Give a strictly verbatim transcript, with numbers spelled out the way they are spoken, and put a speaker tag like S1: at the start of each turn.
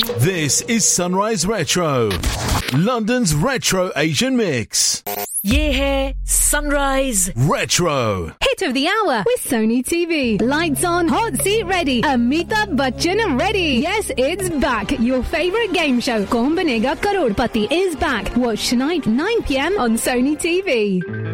S1: This is Sunrise Retro, London's retro Asian mix.
S2: ये है Sunrise
S1: Retro.
S3: Hit of the hour with Sony T V. Lights on, hot seat ready. Amitabh Bachchan ready. Yes, it's back. Your favorite game show, Kaun Banega Crorepati, is back. Watch tonight, nine p.m. on Sony T V.